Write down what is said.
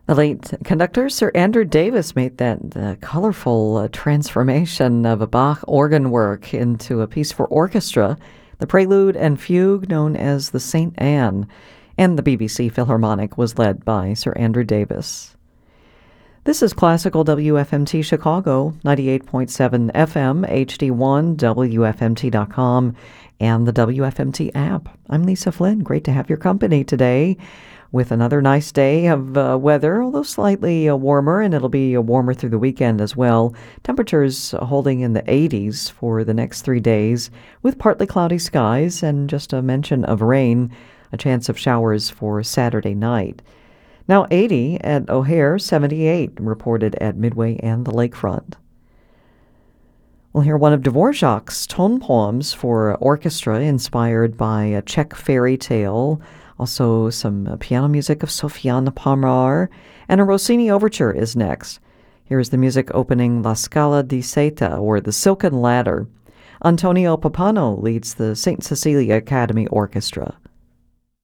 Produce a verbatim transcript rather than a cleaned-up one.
The late conductor Sir Andrew Davis made that uh, colorful uh, transformation of a Bach organ work into a piece for orchestra, the prelude and fugue known as the Saint Anne, and the B B C Philharmonic was led by Sir Andrew Davis. This is Classical W F M T Chicago, ninety-eight point seven F M, H D one, W F M T dot com, and the W F M T app. I'm Lisa Flynn. Great to have your company today with another nice day of uh, weather, although slightly uh, warmer, and it'll be uh, warmer through the weekend as well. Temperatures holding in the eighties for the next three days with partly cloudy skies and just a mention of rain, a chance of showers for Saturday night. Now eighty at O'Hare, seventy-eight reported at Midway and the Lakefront. We'll hear one of Dvorak's tone poems for orchestra inspired by a Czech fairy tale. Also, some uh, piano music of Sofiane Palmar, and a Rossini overture is next. Here's the music opening La Scala di Seta, or the Silken Ladder. Antonio Papano leads the Saint Cecilia Academy Orchestra.